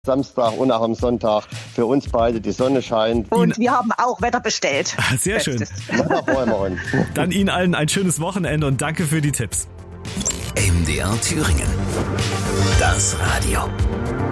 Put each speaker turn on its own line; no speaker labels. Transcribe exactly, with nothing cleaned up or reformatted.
Samstag und auch am Sonntag für uns beide die Sonne scheint.
Und wir haben auch Wetter bestellt.
Sehr schön.
Na, da freuen wir uns.
Dann Ihnen allen ein schönes Wochenende und danke für die Tipps.
M D R Thüringen. Das Radio.